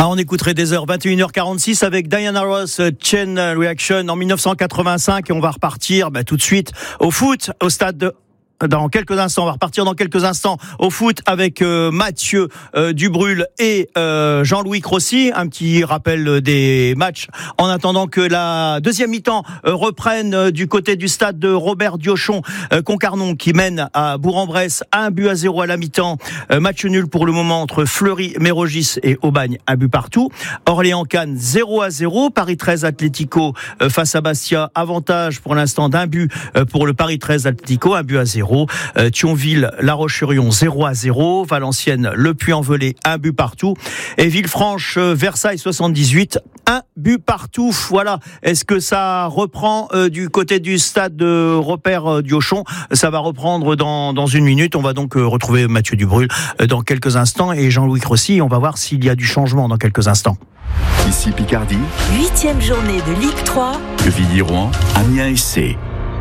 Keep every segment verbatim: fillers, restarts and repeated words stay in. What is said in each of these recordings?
on écouterait des heures. vingt et une heures quarante-six avec Diana Ross, Chain Reaction en dix-neuf cent quatre-vingt-cinq, et on va repartir bah, tout de suite au foot, au stade de... Dans quelques instants, on va repartir dans quelques instants au foot avec euh, Mathieu euh, Dubrul et euh, Jean-Louis Crossi. Un petit rappel des matchs en attendant que la deuxième mi-temps euh, reprenne euh, du côté du stade de Robert Diochon. Euh, Concarneau qui mène à Bourg-en-Bresse un but à zéro à la mi-temps. Euh, match nul pour le moment entre Fleury, Mérogis et Aubagne, un but partout. Orléans-Cannes zéro à zéro. Paris treize Atlético euh, face à Bastia. Avantage pour l'instant d'un but euh, pour le Paris treize Atlético, un but à zéro. Euh, Thionville, La Roche-sur-Yon zéro à zéro, Valenciennes, Le Puy-en-Velay un but partout, et Villefranche, Versailles soixante-dix-huit un but partout. Voilà. Est-ce que ça reprend euh, du côté du stade de Robert euh, Diochon? Ça va reprendre dans dans une minute. On va donc euh, retrouver Mathieu Dubrul euh, dans quelques instants et Jean-Louis Crossi. On va voir s'il y a du changement dans quelques instants. Ici Picardie. Huitième journée de Ligue trois. Quevilly-Rouen, Amiens S C.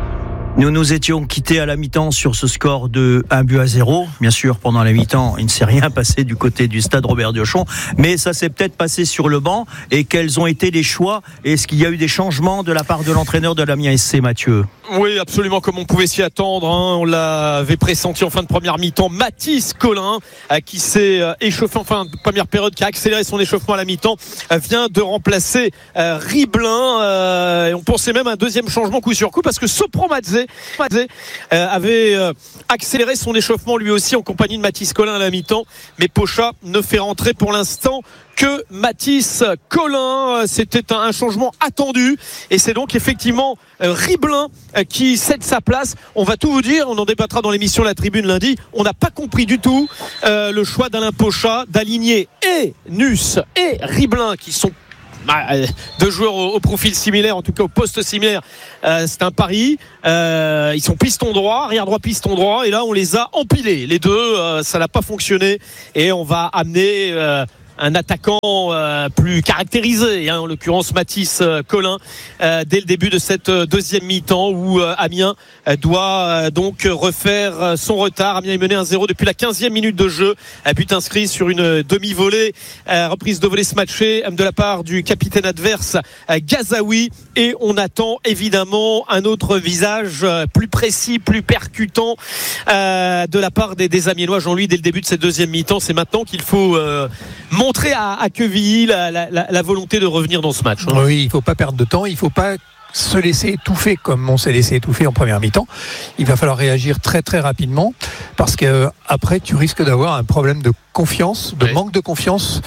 Nous nous étions quittés à la mi-temps sur ce score de un but à zéro. Bien sûr, pendant la mi-temps, il ne s'est rien passé du côté du stade Robert Diochon, mais ça s'est peut-être passé sur le banc. Et quels ont été les choix? Est-ce qu'il y a eu des changements de la part de l'entraîneur de l'Amiens S C, Mathieu? Oui, absolument, comme on pouvait s'y attendre. Hein. On l'avait pressenti en fin de première mi-temps. Mathis Collin, euh, qui s'est euh, échauffé en fin de première période, qui a accéléré son échauffement à la mi-temps, euh, vient de remplacer euh, Riblin. Euh, et on pensait même à un deuxième changement coup sur coup, parce que Sopran Madze euh, avait euh, accéléré son échauffement lui aussi en compagnie de Mathis Collin à la mi-temps. Mais Pocha ne fait rentrer pour l'instant que Mathis Collin. C'était un changement attendu, et c'est donc effectivement Riblin qui cède sa place. On va tout vous dire, on en débattra dans l'émission La Tribune lundi. On n'a pas compris du tout euh, le choix d'Alain Pocha d'aligner et Nuss et Riblin, qui sont bah, deux joueurs au, au profil similaire, en tout cas au poste similaire. Euh, c'est un pari. Euh, ils sont piston droit, arrière droit, piston droit, et là on les a empilés. Les deux, euh, ça n'a pas fonctionné, et on va amener euh, un attaquant euh, plus caractérisé, hein, en l'occurrence Mathis euh, Collin, euh, dès le début de cette euh, deuxième mi-temps où euh, Amiens euh, doit euh, donc refaire euh, son retard. Amiens est mené un zéro depuis la quinzième minute de jeu, un but inscrit sur une demi-volée, euh, reprise de volée smatchée de la part du capitaine adverse euh, Gazaoui, et on attend évidemment un autre visage euh, plus précis, plus percutant euh, de la part des, des Amiénois. Jean-Louis, dès le début de cette deuxième mi-temps, c'est maintenant qu'il faut euh, montrer montrer à, à Quevilly la, la, la volonté de revenir dans ce match. Hein. Oui, il ne faut pas perdre de temps, il ne faut pas se laisser étouffer comme on s'est laissé étouffer en première mi-temps. Il va falloir réagir très très rapidement, parce qu'après tu risques d'avoir un problème de confiance, de ouais. manque de confiance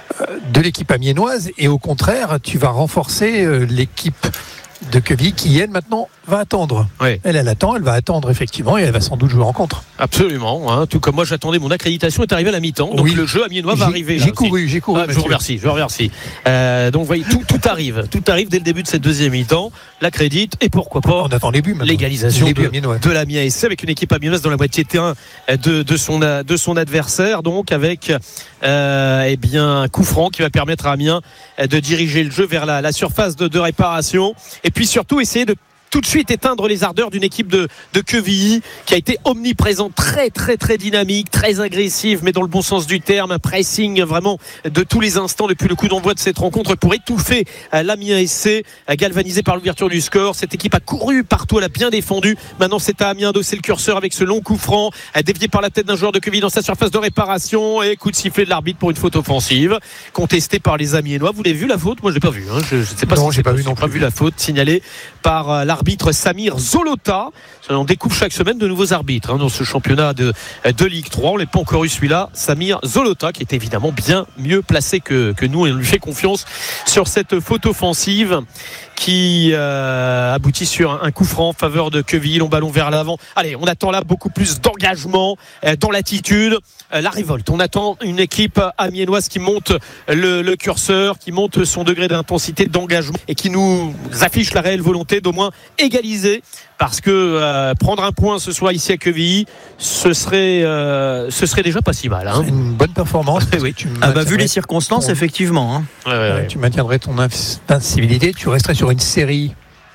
de l'équipe amiénoise, et au contraire tu vas renforcer l'équipe de Quevilly qui, elle, maintenant va attendre. Oui. Elle, elle attend, elle va attendre effectivement, et elle va sans doute jouer en contre. Absolument, hein. Tout comme moi j'attendais, mon accréditation est arrivée à la mi-temps, donc oui. le jeu amiénois va arriver. J'ai couru, j'ai couru. Ah, je vous remercie, je vous remercie. Euh, donc vous voyez, tout, tout arrive, tout arrive dès le début de cette deuxième mi-temps. L'accrédite, et pourquoi pas on attend les buts maintenant. L'égalisation les buts de, de l'Amiens S C, avec une équipe amiénoise dans la moitié de terrain de, de, son, de son adversaire, donc avec euh, eh bien, un coup franc qui va permettre à Amiens de diriger le jeu vers la, la surface de, de réparation, et puis surtout essayer de tout de suite éteindre les ardeurs d'une équipe de, de Quevilly qui a été omniprésente, très très très dynamique, très agressive, mais dans le bon sens du terme, un pressing vraiment de tous les instants depuis le coup d'envoi de cette rencontre pour étouffer l'Amiens S C, galvanisé par l'ouverture du score. Cette équipe a couru partout, elle a bien défendu. Maintenant c'est à Amiens d'osser le curseur avec ce long coup franc dévié par la tête d'un joueur de Quevilly dans sa surface de réparation, et coup de sifflet de l'arbitre pour une faute offensive contestée par les Amiénois. Vous l'avez vu la faute? Moi je l'ai pas vu, hein. je ne sais pas non, si j'ai pas vu non plus. Pas vu la faute signalée par l'arbitre Arbitre Samir Zolota. On découvre chaque semaine de nouveaux arbitres, hein, dans ce championnat de, de Ligue trois. On n'est pas encore eu celui-là, Samir Zolota, qui est évidemment bien mieux placé que, que nous, et on lui fait confiance sur cette faute offensive qui euh, aboutit sur un, un coup franc en faveur de Quevilly. Long ballon vers l'avant. Allez, on attend là beaucoup plus d'engagement euh, dans l'attitude, euh, la révolte. On attend une équipe amiénoise qui monte le, le curseur, qui monte son degré d'intensité, d'engagement, et qui nous affiche la réelle volonté d'au moins égaliser, parce que euh, prendre un point ce soir ici à Quevilly, ce serait, euh, ce serait déjà pas si mal. Hein. C'est une bonne performance. Oui. Tu ah bah, vu les circonstances, ton... effectivement. Hein. Ouais, ouais, ouais. Tu maintiendrais ton invincibilité, tu resterais sur une série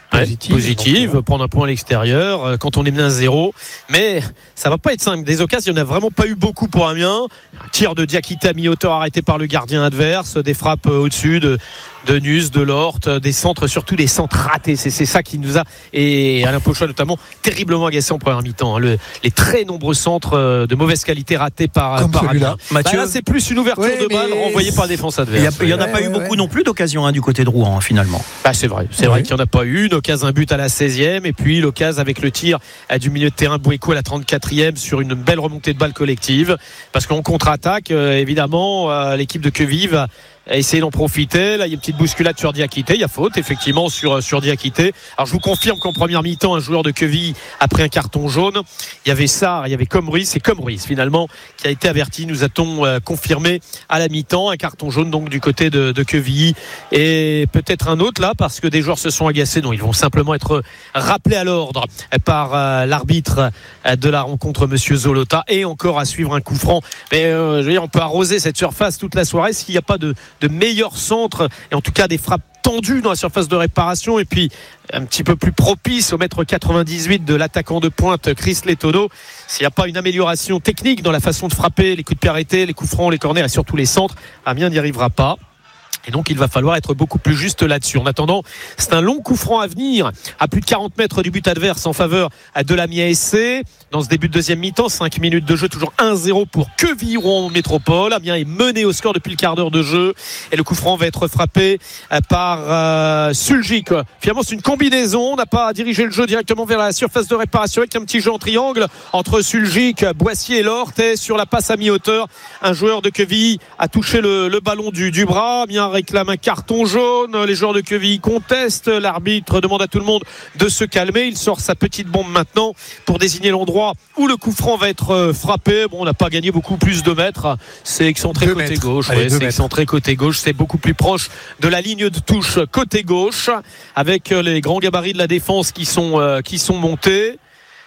positive. Ouais, positive, donc, prendre un point à l'extérieur euh, quand on est mené à zéro. Mais ça va pas être simple. Des occasions, il n'y en a vraiment pas eu beaucoup pour Amiens. Un tir de Diakité à mi-hauteur arrêté par le gardien adverse, des frappes euh, au-dessus de de Nus, de Lort, des centres, surtout des centres ratés. C'est, c'est ça qui nous a, et Alain Pochon notamment, terriblement agacé en première mi-temps. Hein. Le, les très nombreux centres de mauvaise qualité ratés par, Comme par celui-là. Amiens. Mathieu, bah là, c'est plus une ouverture ouais, de balle mais renvoyée par la défense il adverse. n'y en a Ouais, pas eu ouais, beaucoup ouais. non plus d'occasions hein, du côté de Rouen, hein, finalement. Bah, c'est vrai, c'est Ouais. vrai qu'il n'y en a pas eu. Une occasion, un but à la seizième, et puis l'occasion avec le tir euh, du milieu de terrain Bouéco à la trente-quatrième sur une belle remontée de balle collective. Parce qu'en contre-attaque, euh, évidemment, euh, l'équipe de Quevilly va essayer d'en profiter. Là, il y a une petite bousculade sur Diakité. Il y a faute, effectivement, sur, sur Diakité. Alors, je vous confirme qu'en première mi-temps, un joueur de Quevilly a pris un carton jaune. Il y avait Sarr, il y avait Comruis. C'est Comruis, finalement, qui a été averti. Nous a-t-on euh, confirmé à la mi-temps. Un carton jaune, donc, du côté de, de Quevilly. Et peut-être un autre, là, parce que des joueurs se sont agacés. Non, ils vont simplement être rappelés à l'ordre par euh, l'arbitre de la rencontre, Monsieur Zolota. Et encore à suivre un coup franc. Mais, euh, je veux dire, on peut arroser cette surface toute la soirée s'il n'y a pas de de meilleurs centres et en tout cas des frappes tendues dans la surface de réparation et puis un petit peu plus propice au mètre quatre-vingt-dix-huit de l'attaquant de pointe Chris Letono. S'il n'y a pas une amélioration technique dans la façon de frapper, les coups de pied arrêtés, les coups francs, les corners et surtout les centres, Amiens n'y arrivera pas. Et donc il va falloir être beaucoup plus juste là-dessus. En attendant, c'est un long coup franc à venir à plus de quarante mètres du but adverse en faveur de l'Amiens S C. Dans ce début de deuxième mi-temps, cinq minutes de jeu, toujours un zéro pour Quevilly-Rouen Métropole. Amiens est mené au score depuis le quart d'heure de jeu. Et le coup franc va être frappé par euh, Suljic. Finalement, c'est une combinaison. On n'a pas dirigé le jeu directement vers la surface de réparation avec un petit jeu en triangle entre Suljic, Boissier et Lort. Et sur la passe à mi-hauteur, un joueur de Quevilly a touché le, le ballon du, du bras. Amiens réclame un carton jaune. Les joueurs de Quevilly contestent. L'arbitre demande à tout le monde de se calmer. Il sort sa petite bombe maintenant pour désigner l'endroit où le coup franc va être frappé. Bon, on n'a pas gagné beaucoup plus de mètres. C'est excentré Deux côté mètres. gauche. Allez, Ouais, deux c'est mètres. excentré côté gauche. C'est beaucoup plus proche de la ligne de touche côté gauche, avec les grands gabarits de la défense qui sont euh, qui sont montés.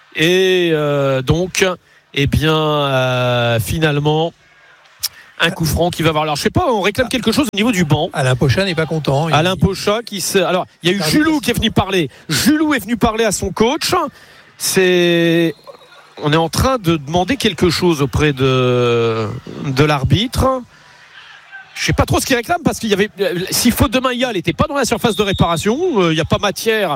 Et euh, donc, eh bien, euh, finalement. Un coup franc qui va avoir. Alors, je sais pas, on réclame quelque chose au niveau du banc. Alain Pochon n'est pas content. Il- Alain Pochon qui se. Alors, il y a eu Julou qui est venu parler. Julou est venu parler à son coach. C'est. On est en train de demander quelque chose auprès de de l'arbitre. Je sais pas trop ce qu'il réclame parce qu'il y avait. Si faute de main il y a, elle n'était pas dans la surface de réparation. Il n'y a pas matière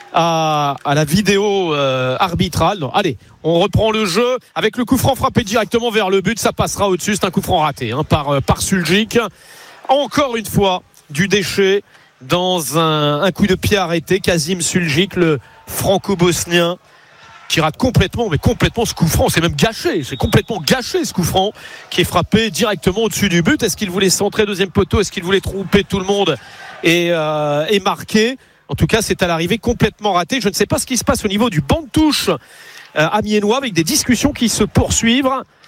à, à la vidéo euh, arbitrale. Non, allez, on reprend le jeu avec le coup franc frappé directement vers le but. Ça passera au-dessus. C'est un coup franc raté hein, par par Suljic. Encore une fois, du déchet dans un, un coup de pied arrêté. Kazim Suljic, le franco-bosnien, qui rate complètement, mais complètement ce coup franc. C'est même gâché. C'est complètement gâché ce coup franc qui est frappé directement au-dessus du but. Est-ce qu'il voulait centrer deuxième poteau? Est-ce qu'il voulait tromper tout le monde et, euh, et marquer? En tout cas, c'est à l'arrivée complètement raté. Je ne sais pas ce qui se passe au niveau du banc de touche euh, amiénois, avec des discussions qui se poursuivent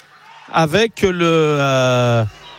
avec le euh,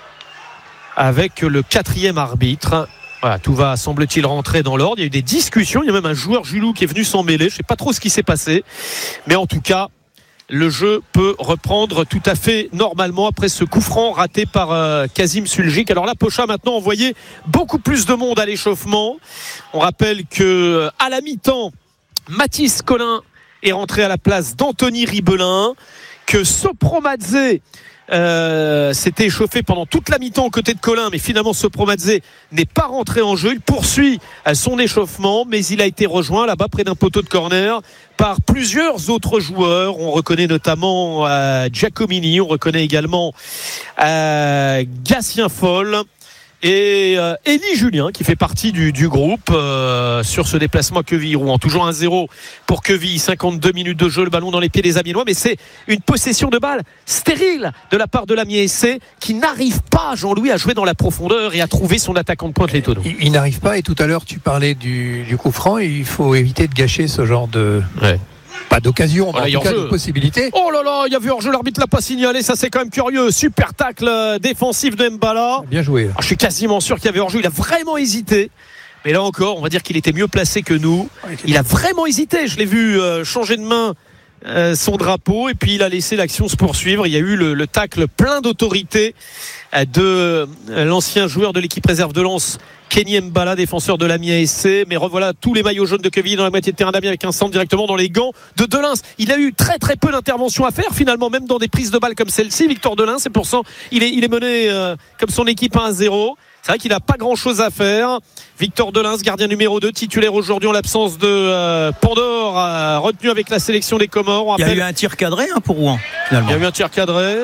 avec le quatrième arbitre. Voilà, tout va, semble-t-il, rentrer dans l'ordre. Il y a eu des discussions. Il y a même un joueur Julou qui est venu s'en mêler. Je ne sais pas trop ce qui s'est passé. Mais en tout cas, le jeu peut reprendre tout à fait normalement après ce coup franc raté par euh, Kazim Suljic. Alors là, Pochon a maintenant envoyé beaucoup plus de monde à l'échauffement. On rappelle que à la mi-temps, Mathis Collin est rentré à la place d'Anthony Ribelin, que Sopromadze Euh, s'était échauffé pendant toute la mi-temps aux côtés de Collin, mais finalement Sopromadze n'est pas rentré en jeu. Il poursuit son échauffement, mais il a été rejoint là-bas près d'un poteau de corner par plusieurs autres joueurs. On reconnaît notamment euh, Giacomini, on reconnaît également euh, Gatien Foll et euh, Élie Julien qui fait partie du, du groupe euh, sur ce déplacement à Quevilly-Rouen. Toujours un zéro pour Quevilly, cinquante-deux minutes de jeu, le ballon dans les pieds des Amiénois, mais c'est une possession de balle stérile de la part de l'Amiens S C qui n'arrive pas, Jean-Louis, à jouer dans la profondeur et à trouver son attaquant de pointe Letono. Il, il n'arrive pas, et tout à l'heure tu parlais du, du coup franc, et il faut éviter de gâcher ce genre de... Ouais. Pas d'occasion, mais Voilà, en il y a tout cas hors-jeu. de possibilité. Oh là là, il y a vu hors-jeu, l'arbitre l'a pas signalé, ça c'est quand même curieux. Super tacle euh, défensif de Mbala. Bien joué. Alors, je suis quasiment sûr qu'il y avait hors-jeu, il a vraiment hésité. Mais là encore, on va dire qu'il était mieux placé que nous. Il a vraiment hésité, je l'ai vu euh, changer de main euh, son drapeau et puis il a laissé l'action se poursuivre. Il y a eu le, le tacle plein d'autorité euh, de euh, l'ancien joueur de l'équipe réserve de Lens, Kenny Mbala, défenseur de l'Amiens S C. Mais revoilà tous les maillots jaunes de Quevilly dans la moitié de terrain d'Amiens avec un centre directement dans les gants de Delins. Il a eu très très peu d'interventions à faire finalement, même dans des prises de balles comme celle-ci. Victor Delins, c'est pour ça il est, il est mené euh, comme son équipe un à zéro. C'est vrai qu'il n'a pas grand chose à faire. Victor Delins, gardien numéro deux, titulaire aujourd'hui en l'absence de euh, Pandore, euh, retenu avec la sélection des Comores. Il y a eu un tir cadré hein, pour Rouen finalement. Il y a eu un tir cadré.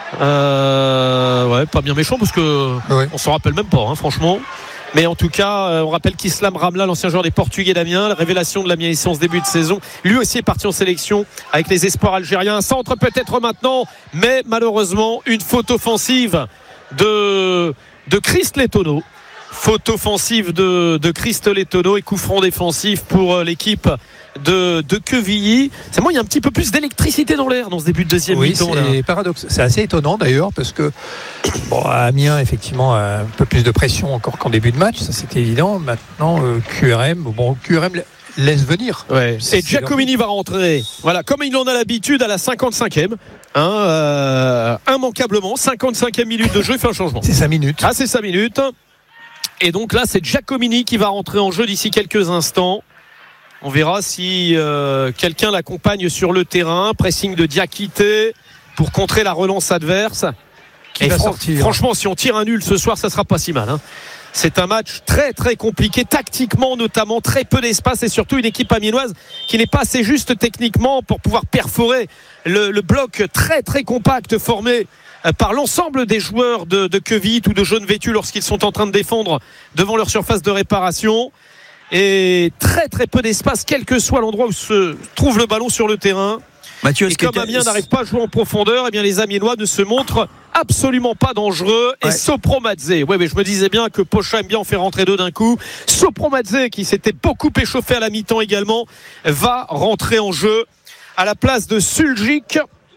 Euh, ouais, pas bien méchant parce que ouais. on s'en rappelle même pas, hein, franchement. Mais en tout cas, on rappelle qu'Islam Ramla, l'ancien joueur des Portugais d'Amiens, la révélation de l'Amiens S C en ce début de saison, lui aussi est parti en sélection avec les espoirs algériens. Un centre peut-être maintenant, mais malheureusement une faute offensive de de Christ Letono. Faute offensive de, de Christ Letono et coup franc défensif pour l'équipe de, de Quevilly. C'est moi, il y a un petit peu plus d'électricité dans l'air dans ce début de deuxième oui, mi-temps. C'est là. paradoxe. C'est assez étonnant d'ailleurs parce que bon, Amiens effectivement a un peu plus de pression encore qu'en début de match, ça c'était évident. Maintenant euh, Q R M, bon Q R M laisse venir. Ouais. Et Giacomini va rentrer. Voilà, comme il en a l'habitude à la cinquante-cinquième. Hein, euh, immanquablement, cinquante-cinquième minute de jeu, il fait un changement. C'est cinq minutes. Ah, c'est cinq minutes. Et donc là, c'est Giacomini qui va rentrer en jeu d'ici quelques instants. On verra si euh, quelqu'un l'accompagne sur le terrain. Pressing de Diakité pour contrer la relance adverse. Qui Et va fran- sortir. Franchement, si on tire un nul ce soir, ça sera pas si mal. Hein. C'est un match très très compliqué, tactiquement notamment, très peu d'espace et surtout une équipe amiénoise qui n'est pas assez juste techniquement pour pouvoir perforer le, le bloc très très compact formé par l'ensemble des joueurs de, de Quevilly ou de jaunes vêtus lorsqu'ils sont en train de défendre devant leur surface de réparation. Et très très peu d'espace, quel que soit l'endroit où se trouve le ballon sur le terrain. Mathieu, et comme Amiens n'arrive pas à jouer en profondeur, eh bien les Amiénois ne se montrent absolument pas dangereux. Et ouais. Sopromadze, ouais, mais je me disais bien que Pocha aime bien en faire rentrer deux d'un coup. Sopromadze, qui s'était beaucoup échauffé à la mi-temps également, va rentrer en jeu à la place de Suljic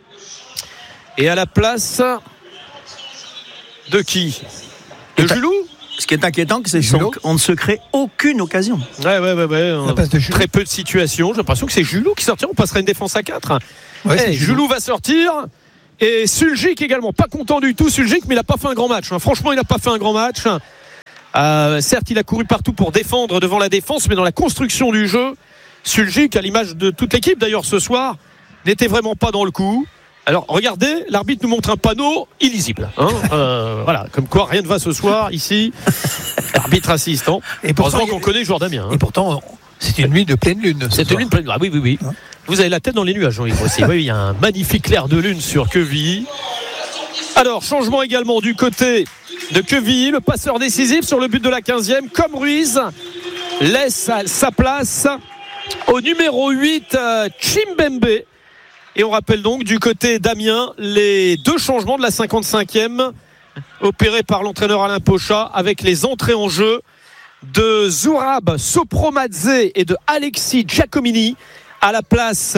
et à la place de qui? De Julou. Ce qui est inquiétant, c'est qu'on ne se crée aucune occasion. Ouais, ouais, ouais, ouais. Très peu de situations. J'ai l'impression que c'est Julou qui sortira. On passerait une défense à quatre. Ouais, hey, Julou va sortir. Et Suljic également. Pas content du tout, Suljic, mais il n'a pas fait un grand match. Franchement, il n'a pas fait un grand match. Euh, certes, il a couru partout pour défendre devant la défense, mais dans la construction du jeu, Suljic, à l'image de toute l'équipe d'ailleurs ce soir, n'était vraiment pas dans le coup. Alors regardez, l'arbitre nous montre un panneau illisible. Hein euh, voilà, comme quoi rien ne va ce soir ici. L'arbitre assistant. Et pourtant, heureusement qu'on connaît le joueur d'Amiens. Hein. Et pourtant, c'est une nuit de pleine lune. C'est une nuit de pleine lune. Ah oui, oui, oui. Hein vous avez la tête dans les nuages, Jean-Yves aussi. Oui, il y a un magnifique clair de lune sur Quevilly. Alors, changement également du côté de Quevilly. Le passeur décisif sur le but de la quinzième, comme Ruiz, laisse sa place au numéro huit, Chimbembe. Et on rappelle donc du côté d'Amiens les deux changements de la cinquante-cinquième opérés par l'entraîneur Alain Pocha avec les entrées en jeu de Zourab Sopromadze et de Alexis Giacomini à la place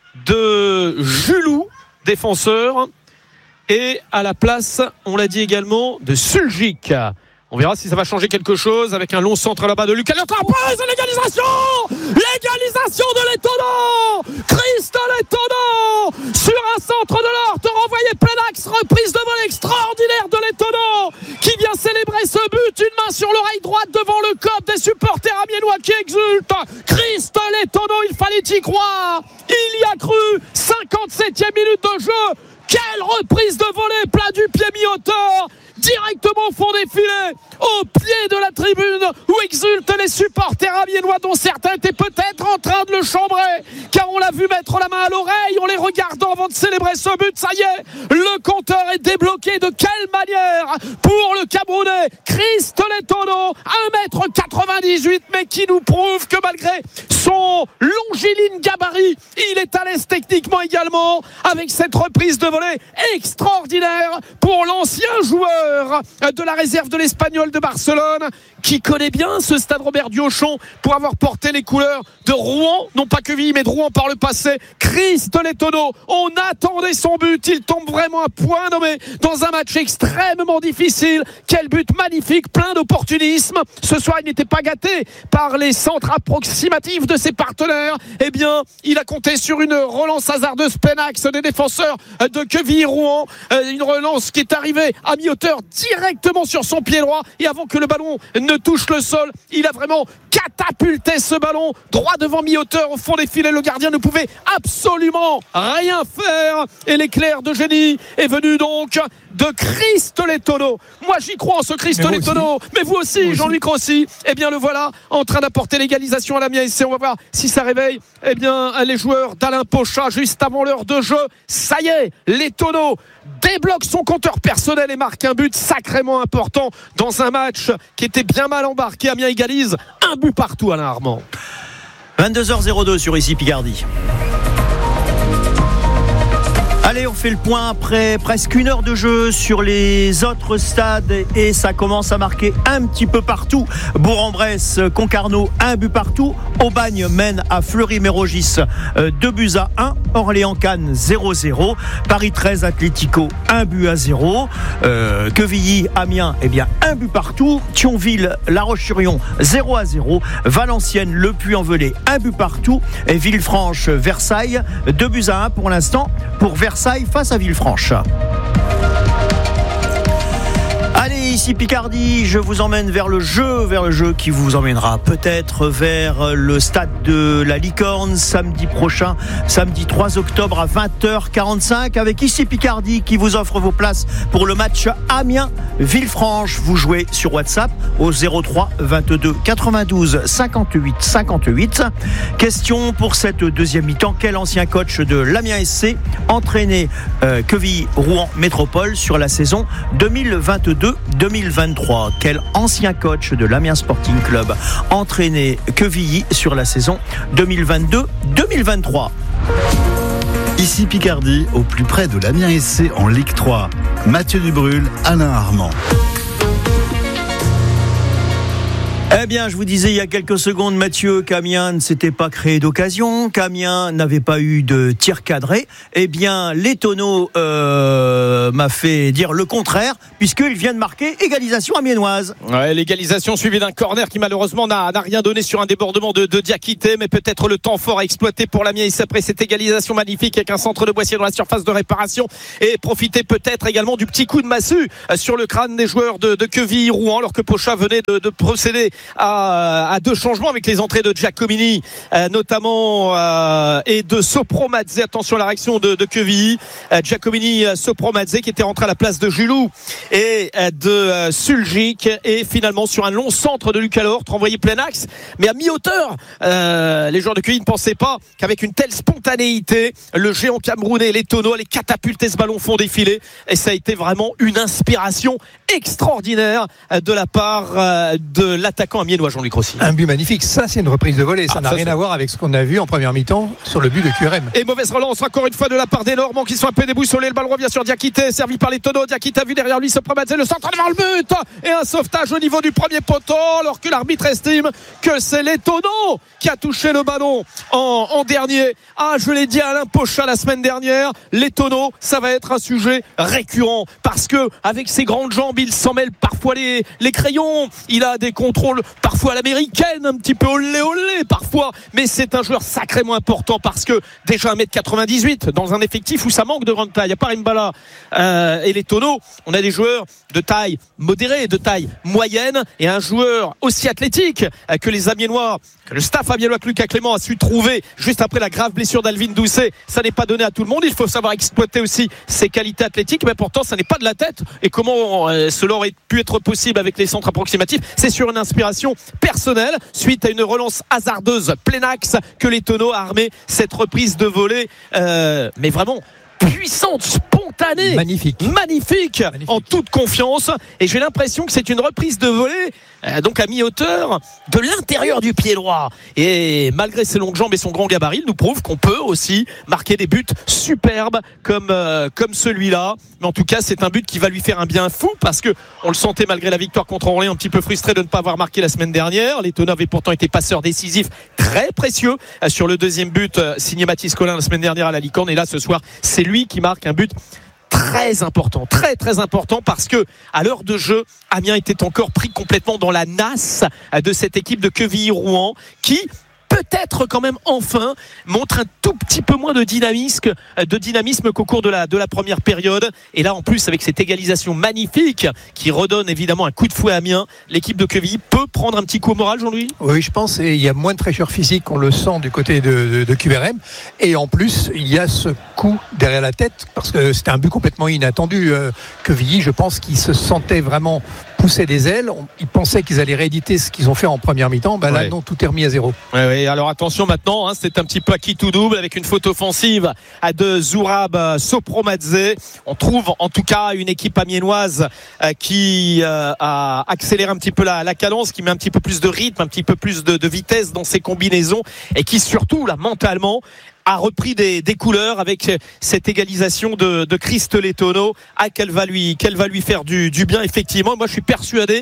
de Julou, défenseur, et à la place, on l'a dit également, de Suljic. On verra si ça va changer quelque chose avec un long centre là-bas de Lucas Lefebvre. L'égalisation L'égalisation de Letono Christ Letono sur un centre de l'Orte renvoyé plein axe, reprise de vol extraordinaire de Letono qui vient célébrer ce but, une main sur l'oreille droite devant le cop des supporters amiénois qui exultent. Christ Letono, il fallait y croire, il y a cru. Cinquante-septième minute de jeu, quelle reprise de volée, plat du pied mi-hauteur, directement au fond des filets, au pied de la tribune où exultent les supporters amiénois dont certains étaient peut-être en train de le chambrer car on l'a vu mettre la main à l'oreille en les regardant avant de célébrer ce but. Ça y est, le compteur est débloqué. De quelle manière pour le Camerounais Christ Letono, un mètre quatre-vingt-dix-huit, mais qui nous prouve que malgré son longiligne gabarit, il est à l'aise techniquement également avec cette reprise de volée extraordinaire pour l'ancien joueur joueur de la réserve de l'Espagnol de Barcelone, qui connaît bien ce stade Robert Diochon pour avoir porté les couleurs de Rouen, non pas Quevilly mais de Rouen par le passé. Christ Lettono, on attendait son but, il tombe vraiment à point nommé dans un match extrêmement difficile. Quel but magnifique, plein d'opportunisme. Ce soir, il n'était pas gâté par les centres approximatifs de ses partenaires. Eh bien, il a compté sur une relance hasardeuse plein axe des défenseurs de Quevilly-Rouen, une relance qui est arrivée à mi-hauteur directement sur son pied droit, et avant que le ballon ne touche le sol, il a vraiment catapulté ce ballon droit devant mi-hauteur au fond des filets. Le gardien ne pouvait absolument rien faire, et l'éclair de génie est venu donc de Christ Lettono. Moi j'y crois en ce Christ Lettono, mais vous aussi, Jean-Louis Crossi. Eh bien le voilà en train d'apporter l'égalisation à l'Amiens S C. On va voir si ça réveille eh bien les joueurs d'Alain Pochat juste avant l'heure de jeu. Ça y est, Lettono débloque son compteur personnel et marque un but sacrément important dans un match qui était bien mal embarqué. Amiens égalise un but partout, Alain Armand. vingt-deux heures zéro deux sur Ici Picardie. Allez, on fait le point après presque une heure de jeu sur les autres stades, et ça commence à marquer un petit peu partout. Bourg-en-Bresse, Concarneau, un but partout. Aubagne mène à Fleury-Mérogis deux buts à un. Orléans-Cannes zéro zéro. Paris treize Atlético un but à zéro. Euh, Quevilly, Amiens, eh bien un but partout. Thionville, La Roche-sur-Yon zéro à zéro. Valenciennes, Le Puy-en-Velay un but partout. Et Villefranche, Versailles deux buts à un pour l'instant pour Versailles face à Villefranche. Allez, ici Picardie, je vous emmène vers le jeu, vers le jeu qui vous emmènera peut-être vers le stade de la Licorne samedi prochain, samedi trois octobre à vingt heures quarante-cinq, avec Ici Picardie qui vous offre vos places pour le match Amiens-Villefranche. Vous jouez sur WhatsApp au zéro trois vingt-deux quatre-vingt-douze cinquante-huit cinquante-huit. Question pour cette deuxième mi-temps: quel ancien coach de l'Amiens S C entraîné euh, Quevilly-Rouen Métropole sur la saison deux mille vingt-deux deux mille vingt-trois? Quel ancien coach de l'Amiens Sporting Club entraîné Quevilly sur la saison deux mille vingt-deux deux mille vingt-trois? Ici Picardie, au plus près de l'Amiens S C en Ligue trois. Mathieu Dubrul, Alain Armand. Eh bien, je vous disais il y a quelques secondes, Mathieu, qu'Amiens ne s'était pas créé d'occasion, qu'Amiens n'avait pas eu de tir cadré. Eh bien, Lettono euh, m'a fait dire le contraire, puisqu'il vient de marquer égalisation amiénoise. Ouais, l'égalisation suivie d'un corner qui malheureusement n'a, n'a rien donné sur un débordement de, de Diakité, mais peut-être le temps fort à exploiter pour l'Amiens après cette égalisation magnifique avec un centre de Boissier dans la surface de réparation, et profiter peut-être également du petit coup de massue sur le crâne des joueurs de, de Quevilly-Rouen, alors que Pochat venait de, de procéder À, à deux changements avec les entrées de Giacomini euh, notamment euh, et de Sopromadze. Attention à la réaction de, de Quevilly. euh, Giacomini, euh, Sopromadze qui était rentré à la place de Julou et euh, de euh, Suljic, et finalement sur un long centre de Lucas Lort renvoyé plein axe mais à mi-hauteur. euh, les joueurs de Quevilly ne pensaient pas qu'avec une telle spontanéité le géant camerounais Lettono allait catapulter ce ballon fond des filets, et ça a été vraiment une inspiration extraordinaire de la part de l'attaquant amiénois, Jean-Luc Rossi. Un but magnifique, ça c'est une reprise de volée, ça ah, n'a ça, rien ça. à voir avec ce qu'on a vu en première mi-temps sur le but de Q R M. Et mauvaise relance encore une fois de la part des Normands qui sont un peu déboussolés. Le ballon revient sur Diakité, servi par Lettono. Diakité a vu derrière lui Sopromadze, le centre devant le but, et un sauvetage au niveau du premier poteau, alors que l'arbitre estime que c'est Lettono qui a touché le ballon en, en dernier. Ah, je l'ai dit à Alain Pochat la semaine dernière, Lettono, ça va être un sujet récurrent, parce que avec ses grandes jambes il s'en mêle parfois les, les crayons, il a des contrôles parfois à l'américaine, un petit peu olé olé parfois, mais c'est un joueur sacrément important, parce que déjà un mètre quatre-vingt-dix-huit dans un effectif où ça manque de grande taille, à part Mbala euh, et Lettono, on a des joueurs de taille modérée, de taille moyenne, et un joueur aussi athlétique euh, que les Amiénois, que le staff amiénois, que Lucas Clément a su trouver juste après la grave blessure d'Alvin Doucet. Ça n'est pas donné à tout le monde, il faut savoir exploiter aussi ses qualités athlétiques, mais pourtant ça n'est pas de la tête, et comment euh, cela aurait pu être possible avec les centres approximatifs? C'est sur une inspiration personnelle suite à une relance hasardeuse plein axe que Lettono a armé cette reprise de volée, euh, mais vraiment puissante, spontanée, spontanée, magnifique, magnifique, magnifique. En toute confiance. Et j'ai l'impression que c'est une reprise de volée, euh, donc à mi-hauteur, de l'intérieur du pied droit. Et malgré ses longues jambes et son grand gabarit, il nous prouve qu'on peut aussi marquer des buts superbes comme euh, comme celui-là. Mais en tout cas, c'est un but qui va lui faire un bien fou parce que on le sentait malgré la victoire contre Orléans, un petit peu frustré de ne pas avoir marqué la semaine dernière. Les Tonneaux avaient pourtant été passeurs décisifs très précieux euh, sur le deuxième but euh, signé Mathys Collin la semaine dernière à la Licorne. Et là, ce soir, c'est lui qui marque un but très important, très très important parce que à l'heure de jeu, Amiens était encore pris complètement dans la nasse de cette équipe de Quevilly-Rouen qui peut-être quand même enfin montre un tout petit peu moins de dynamisme, de dynamisme qu'au cours de la, de la première période. Et là en plus avec cette égalisation magnifique qui redonne évidemment un coup de fouet à Amiens, l'équipe de Quevilly peut prendre un petit coup au moral, Jean-Louis ? Oui, je pense, et il y a moins de fraîcheur physique, on le sent du côté de, de, de Q R M, et en plus il y a ce coup derrière la tête parce que c'était un but complètement inattendu. euh, Quevilly, je pense qu'ils se sentaient vraiment pousser des ailes, ils pensaient qu'ils allaient rééditer ce qu'ils ont fait en première mi-temps, ben là ouais. non, tout est remis à zéro. Ouais, ouais. Alors attention maintenant, hein, c'est un petit peu à qui tout double avec une faute offensive à de Zourab Sopromadze. On trouve en tout cas une équipe amiénoise euh, qui euh, a accéléré un petit peu la, la cadence, qui met un petit peu plus de rythme, un petit peu plus de, de vitesse dans ses combinaisons et qui surtout là mentalement a repris des, des couleurs avec cette égalisation de, de Christ Letono. Ah, qu'elle va lui, qu'elle va lui faire du, du bien, effectivement. Moi, je suis persuadé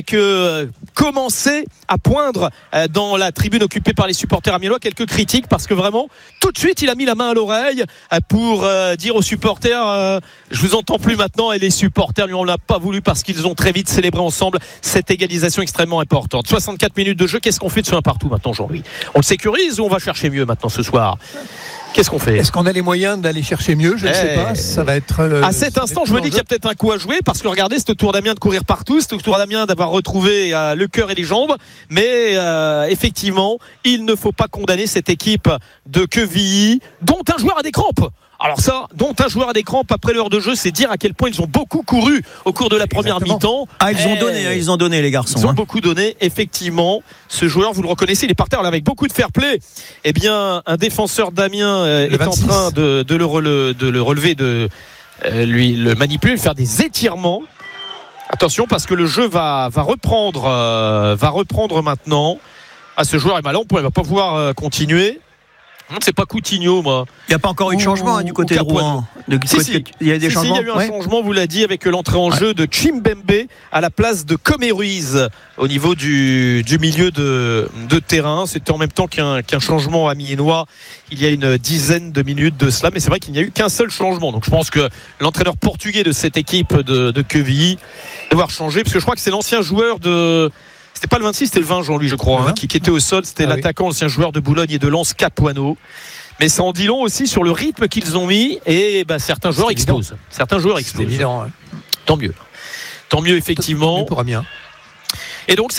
que commencer à poindre dans la tribune occupée par les supporters amiénois quelques critiques parce que vraiment, tout de suite, il a mis la main à l'oreille pour dire aux supporters, je vous entends plus maintenant, et les supporters lui en ont pas voulu parce qu'ils ont très vite célébré ensemble cette égalisation extrêmement importante. soixante-quatre minutes de jeu. Qu'est-ce qu'on fait de ce un partout maintenant, Jean-Louis ? On le sécurise ou on va chercher mieux maintenant ce soir ? Qu'est-ce qu'on fait ? Est-ce qu'on a les moyens d'aller chercher mieux ? Je ne hey. sais pas. Ça va être le, à cet instant, je me dis qu'il y a peut-être un coup à jouer parce que regardez, c'est au tour d'Amiens de courir partout, c'est au tour d'Amiens d'avoir retrouvé euh, le cœur et les jambes. Mais euh, effectivement, il ne faut pas condamner cette équipe de Quevilly, dont un joueur a des crampes. Alors ça, dont un joueur a des crampes après l'heure de jeu, c'est dire à quel point ils ont beaucoup couru au cours de la première Exactement. mi-temps. Ah, ils ont donné, hein, ils ont donné les garçons. Ils ont hein. beaucoup donné, effectivement. Ce joueur, vous le reconnaissez, il est par terre là, avec beaucoup de fair play. Eh bien, un défenseur d'Amiens euh, est vingt-six. en train de, de, le, rele, de le relever, de euh, lui le manipuler, de faire des étirements. Attention, parce que le jeu va, va reprendre, euh, va reprendre maintenant. Ah, ce joueur est malin, il ne va pas pouvoir euh, continuer. Non, c'est pas Coutinho, moi. Il n'y a pas encore eu de changement hein, du côté de Rouen. De, si, côté, si. Il y a des si, changements. Si, il y a eu un ouais. changement, vous l'a dit, avec l'entrée en ouais. jeu de Chimbembe à la place de Comé Ruiz au niveau du, du milieu de, de terrain. C'était en même temps qu'un, qu'un changement amiénois il y a une dizaine de minutes de cela. Mais c'est vrai qu'il n'y a eu qu'un seul changement. Donc je pense que l'entraîneur portugais de cette équipe de, de Quevilly va devoir changer, parce que je crois que c'est l'ancien joueur de... C'était pas le vingt-six, c'était le vingt, Jean-Louis, je crois, hein, qui, qui était au sol. C'était ah, l'attaquant, oui. l'ancien joueur de Boulogne et de Lens, Capuano. Mais ça en dit long aussi sur le rythme qu'ils ont mis. Et bah, certains joueurs explosent. Certains joueurs explosent. C'est évident. Ouais. Tant mieux. Tant mieux, effectivement. Tant mieux pour Amiens. Et donc,